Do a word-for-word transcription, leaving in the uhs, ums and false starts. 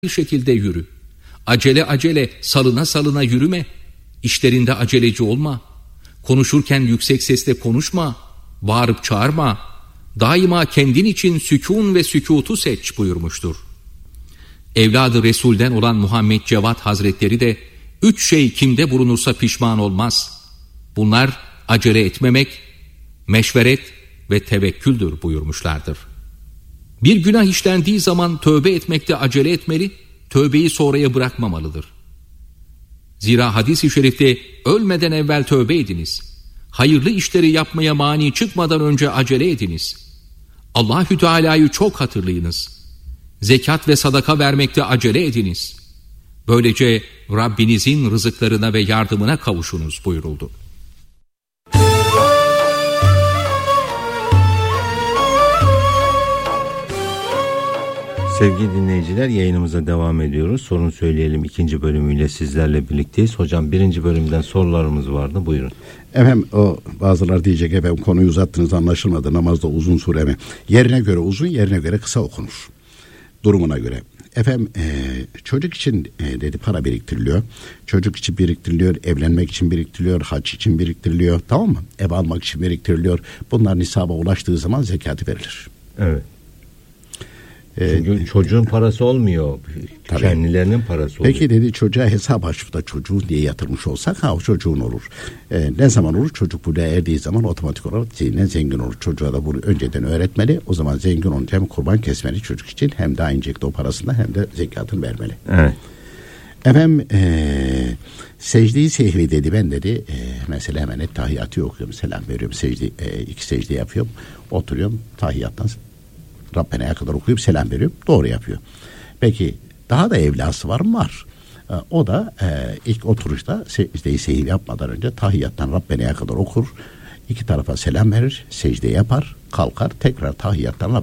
bir şekilde yürü. Acele acele salına salına yürüme. İşlerinde aceleci olma. Konuşurken yüksek sesle konuşma. Bağırıp çağırma. Daima kendin için sükûn ve sükutu seç buyurmuştur. Evladı Resul'den olan Muhammed Cevat Hazretleri de üç şey kimde bulunursa pişman olmaz. Bunlar acele etmemek, meşveret ve tevekküldür buyurmuşlardır. Bir günah işlendiği zaman tövbe etmekte acele etmeli, tövbeyi sonraya bırakmamalıdır. Zira hadis-i şerifte ölmeden evvel tövbe ediniz. Hayırlı işleri yapmaya mani çıkmadan önce acele ediniz. Allahü Teala'yı çok hatırlayınız. Zekat ve sadaka vermekte acele ediniz. Böylece Rabbinizin rızıklarına ve yardımına kavuşunuz buyuruldu. Sevgili dinleyiciler, yayınımıza devam ediyoruz. Sorun Söyleyelim ikinci bölümüyle sizlerle birlikteyiz. Hocam, birinci bölümden sorularımız vardı. Buyurun. Efendim, o bazılar diyecek, efendim konuyu uzattınız, anlaşılmadı. Namazda uzun sure mi? Yerine göre uzun, yerine göre kısa okunur. Durumuna göre. Efendim e, çocuk için e, dedi para biriktiriliyor. Çocuk için biriktiriliyor, evlenmek için biriktiriliyor, hac için biriktiriliyor. Tamam mı? Ev almak için biriktiriliyor. Bunlar nisaba ulaştığı zaman zekatı verilir. Evet. Çünkü ee, çocuğun parası olmuyor. Tabii. Kendilerinin parası oluyor. Peki dedi, çocuğa hesap açıp da çocuğu diye yatırmış olsak, ha o çocuğun olur. Ee, ne zaman olur? Çocuk buraya erdiği zaman otomatik olarak zengin, zengin olur. Çocuğa da bunu önceden öğretmeli. O zaman zengin olunca hem kurban kesmeli çocuk için, hem de aynı şekilde o parasında hem de zekatını vermeli. Evet. Efendim ee, secde-i sehvi dedi, ben dedi e, mesela hemen et tahiyyatı okuyorum, selam veriyorum, secde, e, iki secde yapıyorum, oturuyorum, tahiyyattan Rabbene'ye kadar okuyup selam veriyor. Doğru yapıyor. Peki daha da evlası var mı? Var. Ee, o da e, ilk oturuşta secde-i sehvi yapmadan önce tahiyyattan Rabbene'ye kadar okur. İki tarafa selam verir. Secde yapar. Kalkar. Tekrar tahiyyattan